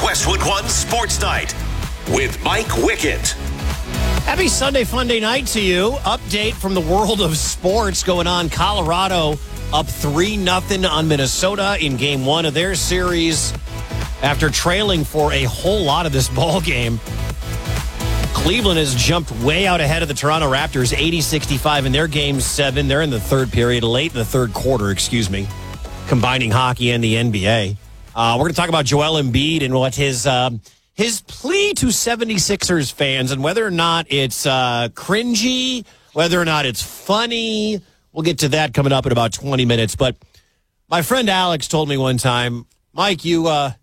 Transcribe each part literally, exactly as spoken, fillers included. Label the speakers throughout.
Speaker 1: Westwood One Sports Night with Mike Wickett.
Speaker 2: Happy Sunday Funday night to you. Update from the world of sports going on. Colorado up three nothing on Minnesota in game one of their series after trailing for a whole lot of this ball game. Cleveland has jumped way out ahead of the Toronto Raptors, eighty sixty-five in their game seven. They're in the third period, late in the third quarter, excuse me, combining hockey and the N B A. Uh, we're going to talk about Joel Embiid and what his um, his plea to seventy-sixers fans and whether or not it's uh, cringy, whether or not it's funny. We'll get to that coming up in about twenty minutes. But my friend Alex told me one time, Mike, you uh,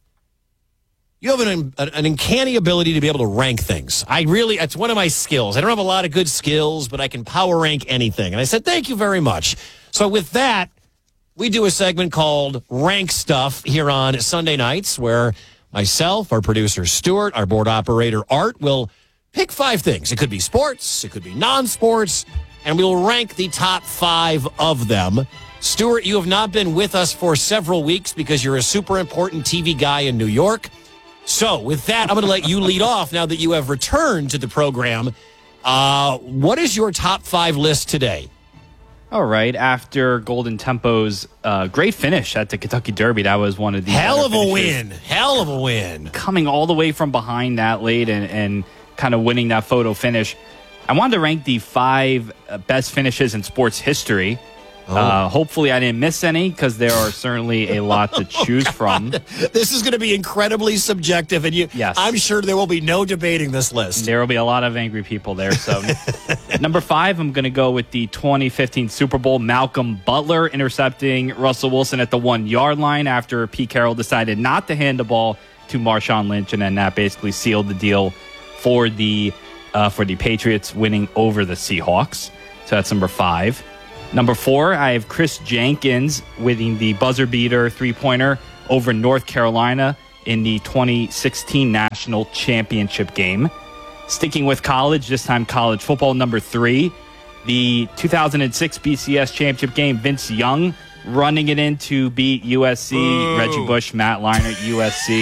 Speaker 2: you have an, an uncanny ability to be able to rank things. I really, it's one of my skills. I don't have a lot of good skills, but I can power rank anything. And I said, thank you very much. So with that, we do a segment called Rank Stuff here on Sunday nights where myself, our producer Stuart, our board operator Art will pick five things. It could be sports, it could be non-sports, and we will rank the top five of them. Stuart, you have not been with us for several weeks because you're a super important T V guy in New York. So with that, I'm going to let you lead off now that you have returned to the program. Uh, what is your top five list today?
Speaker 3: All right. After Golden Tempo's uh, great finish at the Kentucky Derby, that was one of the
Speaker 2: hell of a
Speaker 3: finishes.
Speaker 2: win. Hell of a win.
Speaker 3: Coming all the way from behind that late and, and kind of winning that photo finish. I wanted to rank the five best finishes in sports history. Oh. Uh, hopefully I didn't miss any because there are certainly a lot to choose oh, from.
Speaker 2: This is going to be incredibly subjective, and you,
Speaker 3: yes.
Speaker 2: I'm sure there will be no debating this list.
Speaker 3: There will be a lot of angry people there. So, number five, I'm going to go with the twenty fifteen Super Bowl. Malcolm Butler intercepting Russell Wilson at the one-yard line after Pete Carroll decided not to hand the ball to Marshawn Lynch, and then that basically sealed the deal for the uh, for the Patriots winning over the Seahawks. So that's number five. Number four, I have Chris Jenkins winning the buzzer beater three-pointer over North Carolina in the twenty sixteen National Championship game. Sticking with college, this time college football. Number three, the two thousand six B C S Championship game, Vince Young running it in to beat U S C, Ooh. Reggie Bush, Matt Leinart, U S C.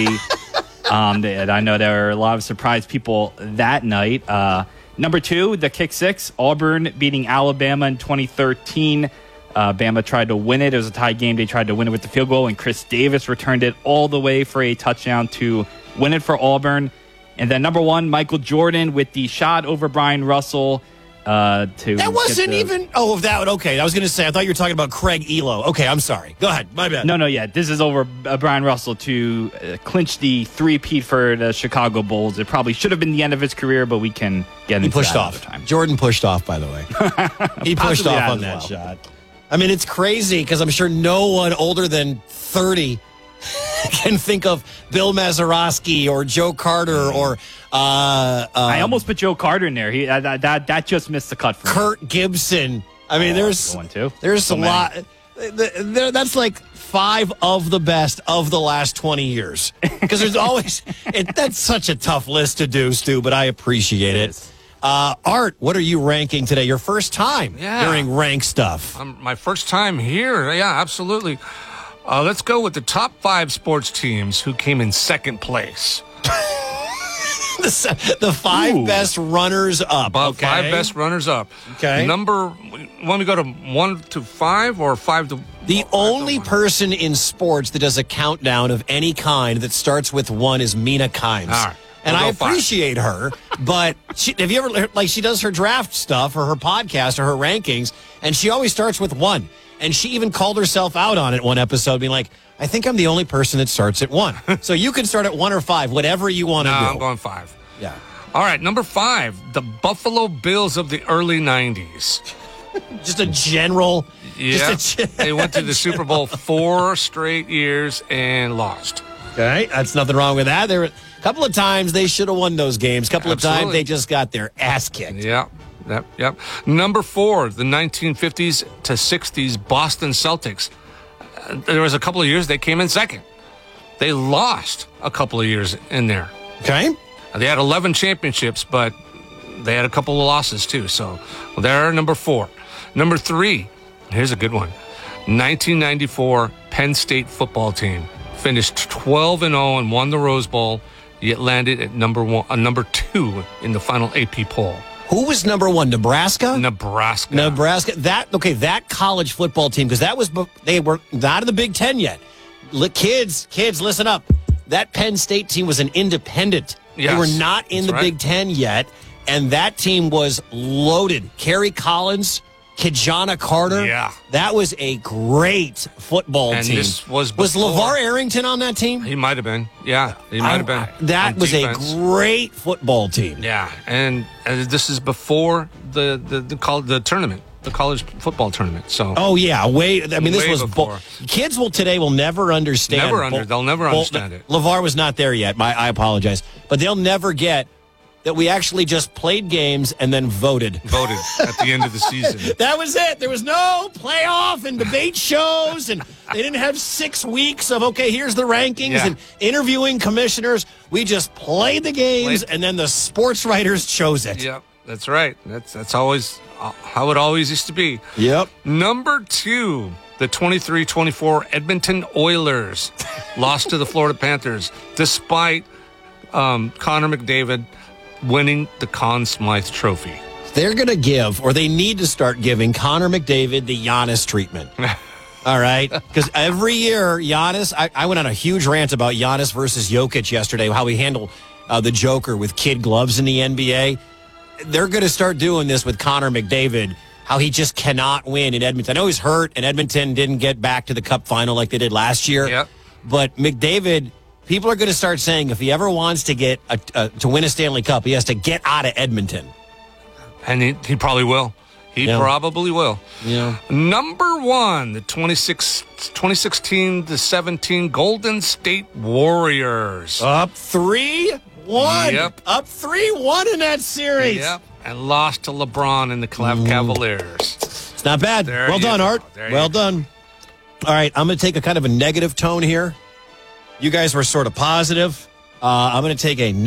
Speaker 3: um, I know there were a lot of surprised people that night. Uh, Number two, the kick six, Auburn beating Alabama in twenty thirteen. Uh, Bama tried to win it. It was a tie game. They tried to win it with the field goal, and Chris Davis returned it all the way for a touchdown to win it for Auburn. And then number one, Michael Jordan with the shot over Brian Russell. Uh, to
Speaker 2: that wasn't
Speaker 3: the,
Speaker 2: even. Oh, that okay. I was going to say. I thought you were talking about Craig Elo. Okay, I'm sorry. Go ahead. My bad.
Speaker 3: No, no, yeah. This is over uh, Brian Russell to uh, clinch the three-peat for the Chicago Bulls. It probably should have been the end of his career, but we can get into
Speaker 2: he pushed
Speaker 3: that
Speaker 2: off.
Speaker 3: another time.
Speaker 2: Jordan pushed off, by the way. He pushed off on that well. shot. I mean, it's crazy because I'm sure no one older than thirty can think of Bill Mazeroski or Joe Carter or uh, uh,
Speaker 3: I almost put Joe Carter in there. He that that, that just missed the cut for
Speaker 2: Kurt
Speaker 3: me.
Speaker 2: Gibson. I mean,
Speaker 3: oh,
Speaker 2: there's
Speaker 3: one too.
Speaker 2: there's
Speaker 3: so
Speaker 2: a
Speaker 3: many.
Speaker 2: lot. There, that's like five of the best of the last twenty years. Because there's always it, that's such a tough list to do, Stu. But I appreciate it. it. Uh, Art, what are you ranking today? Your first time
Speaker 4: yeah.
Speaker 2: hearing rank stuff.
Speaker 4: Um, my first time here. Yeah, absolutely. Uh, let's go with the top five sports teams who came in second place.
Speaker 2: the, the five Ooh. best runners up.
Speaker 4: About
Speaker 2: okay.
Speaker 4: five best runners up.
Speaker 2: Okay.
Speaker 4: Number, want me to go to one to five or five to...
Speaker 2: The only person in sports that does a countdown of any kind that starts with one is Mina Kimes.
Speaker 4: All right.
Speaker 2: And
Speaker 4: we'll
Speaker 2: I appreciate
Speaker 4: five.
Speaker 2: her, but she, have you ever, like, she does her draft stuff or her podcast or her rankings, and she always starts with one. And she even called herself out on it one episode, being like, I think I'm the only person that starts at one. So you can start at one or five, whatever you want to
Speaker 4: no,
Speaker 2: do.
Speaker 4: I'm going five.
Speaker 2: Yeah.
Speaker 4: All right, number five, the Buffalo Bills of the early nineties.
Speaker 2: Just a general.
Speaker 4: Yeah.
Speaker 2: Just a gen-
Speaker 4: They went to the Super Bowl four straight years and lost.
Speaker 2: Okay, that's nothing wrong with that. There were a couple of times they should have won those games. A couple
Speaker 4: Absolutely.
Speaker 2: of times they just got their ass kicked.
Speaker 4: Yeah. Yep, yep. Number four, the nineteen fifties to sixties Boston Celtics. Uh, there was a couple of years they came in second. They lost a couple of years in there.
Speaker 2: Okay.
Speaker 4: They had eleven championships, but they had a couple of losses too. So they're number four. Number three, here's a good one. nineteen ninety-four Penn State football team. finished twelve and oh and won the Rose Bowl, yet landed at number one, uh, number two in the final A P poll.
Speaker 2: Who was number one? Nebraska?
Speaker 4: Nebraska.
Speaker 2: Nebraska. That okay, that college football team, because that was they were not in the Big Ten yet. Li- Kids, kids, listen up. That Penn State team was an independent.
Speaker 4: Yes,
Speaker 2: they were not in
Speaker 4: that's
Speaker 2: the
Speaker 4: right.
Speaker 2: Big Ten yet, and that team was loaded. Kerry Collins, Kijana Carter.
Speaker 4: Yeah.
Speaker 2: That was a great football
Speaker 4: And
Speaker 2: team.
Speaker 4: this was
Speaker 2: was
Speaker 4: before-
Speaker 2: LeVar Arrington on that team?
Speaker 4: He might have been. Yeah, he might have been.
Speaker 2: I- that
Speaker 4: On
Speaker 2: was
Speaker 4: defense.
Speaker 2: a great football team.
Speaker 4: Yeah, and, and this is before the the the, col- the tournament, the college football tournament. So
Speaker 2: Oh yeah, way. I mean, this
Speaker 4: Way
Speaker 2: was
Speaker 4: before.
Speaker 2: bo- kids will today will never understand.
Speaker 4: Never under- they'll never understand it.
Speaker 2: LeVar was not there yet. My, I apologize, but they'll never get that we actually just played games and then voted.
Speaker 4: voted at the end of the season.
Speaker 2: That was it. There was no playoff and debate shows, and they didn't have six weeks of okay, here's the rankings
Speaker 4: Yeah.
Speaker 2: and interviewing commissioners. We just played the games,
Speaker 4: Played-
Speaker 2: and then the sports writers chose it.
Speaker 4: Yep, that's right. That's that's always uh, how it always used to be.
Speaker 2: Yep.
Speaker 4: Number two, the twenty-three twenty-four Edmonton Oilers lost to the Florida Panthers, despite um, Connor McDavid winning the Conn Smythe Trophy.
Speaker 2: They're going to give, or they need to start giving, Connor McDavid the Giannis treatment. All right? Because every year, Giannis, I, I went on a huge rant about Giannis versus Jokic yesterday, how he handled uh, the Joker with kid gloves in the N B A. They're going to start doing this with Connor McDavid, how he just cannot win in Edmonton. I know he's hurt, and Edmonton didn't get back to the Cup final like they did last year.
Speaker 4: Yep.
Speaker 2: But McDavid, people are going to start saying if he ever wants to get a, uh, to win a Stanley Cup, he has to get out of Edmonton.
Speaker 4: And he, he probably will. He
Speaker 2: Yeah.
Speaker 4: probably will.
Speaker 2: Yeah.
Speaker 4: Number one, the twenty-six, twenty sixteen to seventeen Golden State Warriors.
Speaker 2: Up three one.
Speaker 4: Yep.
Speaker 2: Up three one in that series.
Speaker 4: Yep. And lost to LeBron and the Cav- Cavaliers.
Speaker 2: It's not bad.
Speaker 4: There
Speaker 2: well
Speaker 4: you
Speaker 2: done,
Speaker 4: go.
Speaker 2: Art.
Speaker 4: There you
Speaker 2: Well
Speaker 4: go.
Speaker 2: done. All right, I'm going to take a kind of a negative tone here. You guys were sort of positive. Uh, I'm going to take a